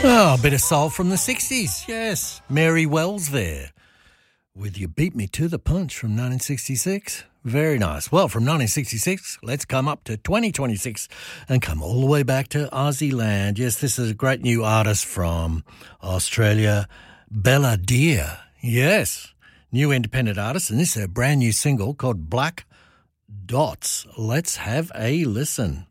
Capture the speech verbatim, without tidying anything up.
Oh, a bit of soul from the sixties, yes. Mary Wells there with You Beat Me to the Punch from nineteen sixty-six. Very nice. Well, from nineteen sixty-six, let's come up to twenty twenty-six and come all the way back to Aussie land. Yes, this is a great new artist from Australia, Bella Deer. Yes, new independent artist, and this is a brand new single called Black Dots. Let's have a listen.